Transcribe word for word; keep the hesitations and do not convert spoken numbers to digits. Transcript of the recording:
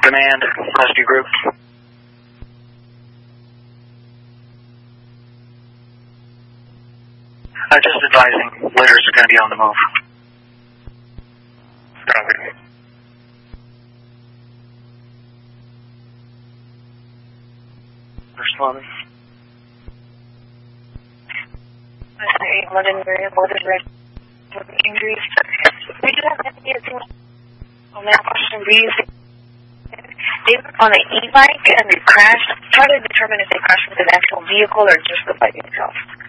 Demand, rescue group. Uh, just advising, litters are going to be on the move. Copy. Responding. I say London variable is red with injuries. We do have any on that question. We use they were on an e-bike and they crashed. Try to determine if they crashed with an actual vehicle or just the bike itself.